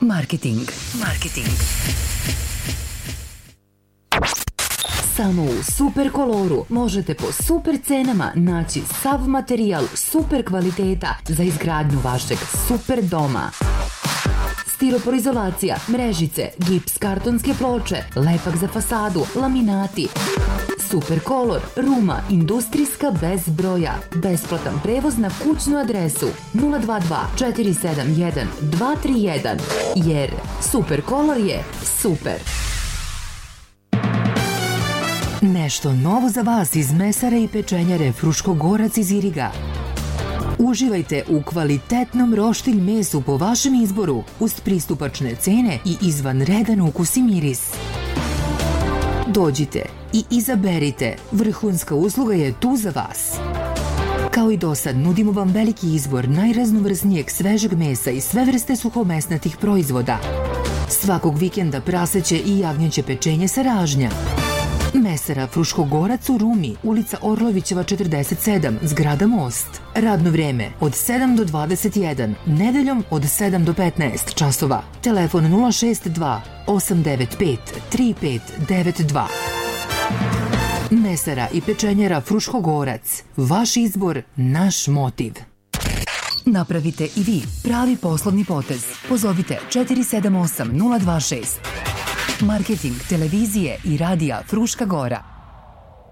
Marketing. Samo u Super Koloru možete po super cenama naći sav materijal super kvaliteta za izgradnju vašeg super doma. Stiropor-izolacija, mrežice, gips kartonske ploče, lepak za fasadu, laminati. Super Kolor, ruma, industrijska bez broja. Besplatan prevoz na kućnu adresu 022 471 231, jer Super Kolor je super. Nešto novo za vas iz mesare i pečenjare Fruškogorac iz Iriga. Uživajte u kvalitetnom roštilj mesu po vašem izboru, uz pristupačne cene i izvanredan ukus i miris. Dođite i izaberite, vrhunska usluga je tu za vas. Kao i do sad, nudimo vam veliki izbor najraznovrsnijeg svežeg mesa i sve vrste suhomesnatih proizvoda. Svakog vikenda praseće i jagnjeće pečenje sa ražnja. Mesara Fruškogorac u Rumi, ulica Orlovićeva 47, zgrada Most. Radno vreme od 7 do 21, nedeljom od 7 do 15 časova. Telefon 062 895 3592. Mesara i pečenjara Fruškogorac. Vaš izbor, naš motiv. Napravite i vi pravi poslovni potez. Pozovite 478 026. Marketing televizije i radija Fruška Gora.